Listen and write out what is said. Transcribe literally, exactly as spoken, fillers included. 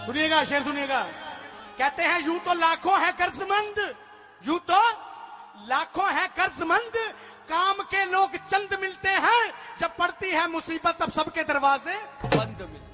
सुनिएगा, शेर सुनिएगा। कहते हैं यूं तो लाखों है कर्जमंद, यूं तो लाखों है कर्जमंद, काम के लोग चंद मिलते हैं, जब पड़ती है मुसीबत तब सबके दरवाजे बंद मिलते हैं।